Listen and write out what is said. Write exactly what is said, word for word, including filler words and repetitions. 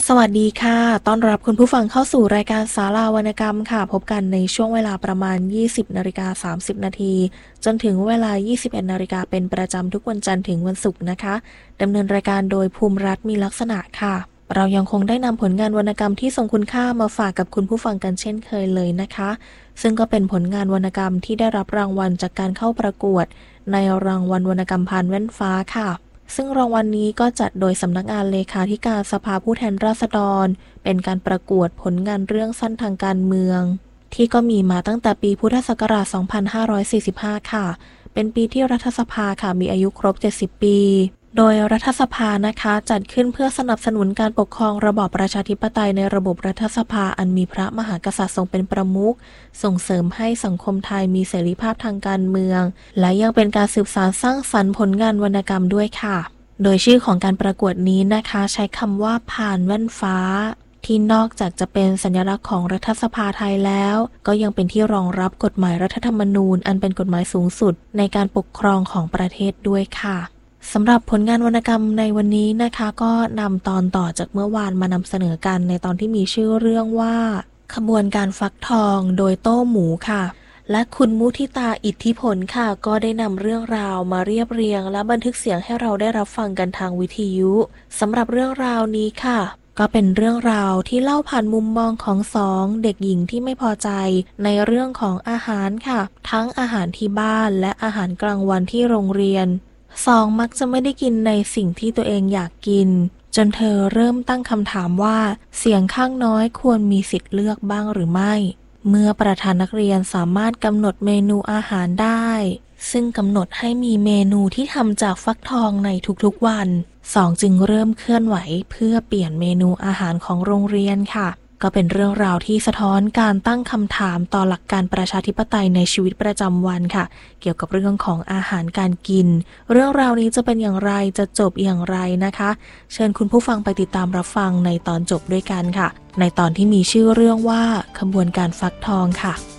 สวัสดีค่ะต้อนรับคุณผู้ฟังเข้าสู่รายการศาลาวรรณกรรมค่ะพบกันในช่วงเวลาประมาณ ยี่สิบนาฬิกาสามสิบนาทีจนถึงเวลา ยี่สิบเอ็ดนาฬิกาเป็นประจำทุกวันจันทร์ถึงวันศุกร์นะคะดำเนินรายการโดยภูมิรัฐมีลักษณะค่ะเรายังคงได้นำผลงานวรรณกรรมที่ทรงคุณค่ามาฝากกับคุณผู้ฟังกันเช่นเคยเลยนะคะซึ่งก็เป็นผลงานวรรณกรรมที่ได้รับรางวัลจากการเข้าประกวดในรางวัลวรรณกรรมพานแว่นฟ้าค่ะซึ่งรางวัลนี้ก็จัดโดยสำนักงานเลขาธิการสภาผู้แทนราษฎรเป็นการประกวดผลงานเรื่องสั้นทางการเมืองที่ก็มีมาตั้งแต่ปีพุทธศักราช สองพันห้าร้อยสี่สิบห้า ค่ะเป็นปีที่รัฐสภาค่ะมีอายุครบ เจ็ดสิบ ปีโดยรัฐสภานะคะจัดขึ้นเพื่อสนับสนุนการปกครองระบอบประชาธิปไตยในระบบรัฐสภาอันมีพระมหากษัตริย์ทรงเป็นประมุขส่งเสริมให้สังคมไทยมีเสรีภาพทางการเมืองและยังเป็นการสืบสานสร้างสรรค์ผลงานวรรณกรรมด้วยค่ะโดยชื่อของการประกวดนี้นะคะใช้คำว่าพานแว่นฟ้าที่นอกจากจะเป็นสัญลักษณ์ของรัฐสภาไทยแล้วก็ยังเป็นที่รองรับกฎหมายรัฐธรรมนูญอันเป็นกฎหมายสูงสุดในการปกครองของประเทศด้วยค่ะสำหรับผลงานวรรณกรรมในวันนี้นะคะก็นำตอนต่อจากเมื่อวานมานำเสนอกันในตอนที่มีชื่อเรื่องว่าขบวนการฟักทองโดยโต้หมูค่ะและคุณมุทิตาอิทธิพลค่ะก็ได้นำเรื่องราวมาเรียบเรียงและบันทึกเสียงให้เราได้รับฟังกันทางวิทยุสำหรับเรื่องราวนี้ค่ะก็เป็นเรื่องราวที่เล่าผ่านมุมมองของสองเด็กหญิงที่ไม่พอใจในเรื่องของอาหารค่ะทั้งอาหารที่บ้านและอาหารกลางวันที่โรงเรียนสองมักจะไม่ได้กินในสิ่งที่ตัวเองอยากกินจนเธอเริ่มตั้งคำถามว่าเสียงข้างน้อยควรมีสิทธิ์เลือกบ้างหรือไม่เมื่อประธานนักเรียนสามารถกำหนดเมนูอาหารได้ซึ่งกำหนดให้มีเมนูที่ทำจากฟักทองในทุกๆวันสองจึงเริ่มเคลื่อนไหวเพื่อเปลี่ยนเมนูอาหารของโรงเรียนค่ะก็เป็นเรื่องราวที่สะท้อนการตั้งคำถามต่อหลักการประชาธิปไตยในชีวิตประจำวันค่ะเกี่ยวกับเรื่องของอาหารการกินเรื่องราวนี้จะเป็นอย่างไรจะจบอย่างไรนะคะเชิญคุณผู้ฟังไปติดตามรับฟังในตอนจบด้วยกันค่ะในตอนที่มีชื่อเรื่องว่าขบวนการฟักทองค่ะ